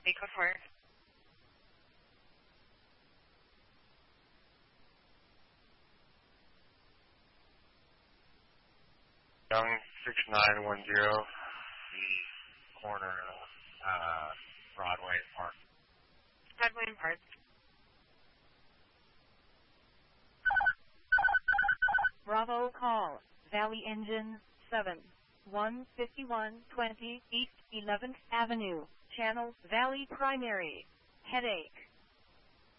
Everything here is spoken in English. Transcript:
code 4. Young 6910, the corner of Broadway and Park. Broadway and Park. Bravo call, Valley Engine 7, 15120 East 11th Avenue, Channel Valley Primary, headache.